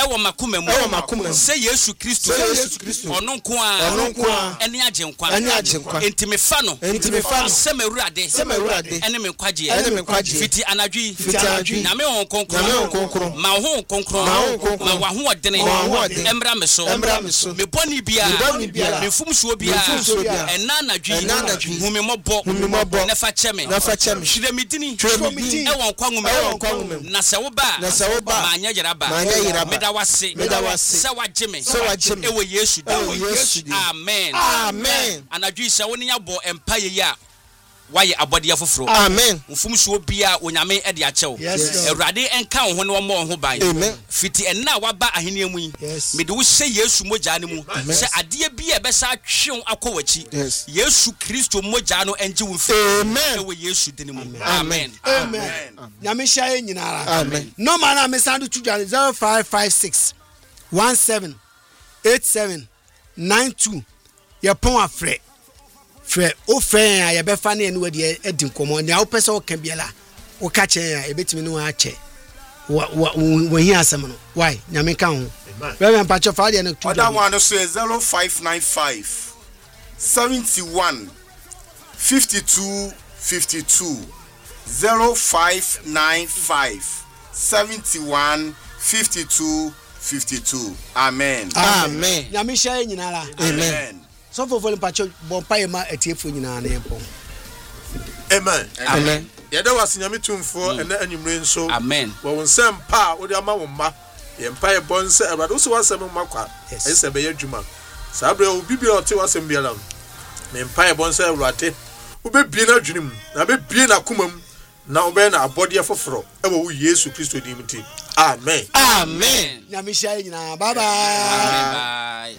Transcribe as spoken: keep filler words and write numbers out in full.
ewo makuma mu ewo makuma say Yesu Kristo Yesu Kristo ono nko a ono nko a eni agenkwa eni agenkwa enti fa no enti me fa no sem awurade sem awurade ene me kwaje ene me kwaje fiti anadwi fiti anadwi na me hon konkro na me hon konkro ma hon konkro ma hon konkro ma wa ho odene embra me so embra me so me boni bia me fumsuo bia ena anadwi hu me mobo na fa cheme na fa cheme hire medini hire medini e won kwa ngume e won kwa ngume na se wo ba na se wo ba ma anya yeraba ma anya yeraba me da wase me da wase se wa jeme se wa jeme e wo Yesu e wo Yesu amen amen anadwi se wo ne yabo empaye ya waye abode afoforo amen mfumsuo bia onyame e de achew awurade enka ho ne wo mo ho ban fiti enna waba ahene mu yi me de wo hye Yesu moja ne mu se ade bia be sa twon akowachi Yesu Kristo moja no enje wo fi amen e wo Yesu dine mu amen amen nyame hye nyinara amen no man na me sandu tudwa zero five five six one seven eight seven nine two ye pon afre Fre o friend ya be fa na enu we de edi nkomo na wo pese o ka biela o ka chen ya ebetimi no a che wo hi asem no why nyame ka ho reverend pacho fa de na tu other one so zero five nine five seventy-one fifty-two fifty-two zero five nine five seventy-one fifty-two fifty-two amen amen nyame hye nyinara amen so for volume pacho bompa e ma etiefo nyina na empom amen amen yeda wasinyame tumfo ena anyumre nso amen wo nsem pa wo de ama wo ma ye mpa e bonse awrade wo so wasem makwa ayese be yadwuma sabre wo bibia o te wasem bia lam me mpa e bonse awrade wo be bie na dwunim na be bie na komam na wo be na abode foforo e wo Yesu Kristo dim ti amen amen nyame hye nyina bye bye.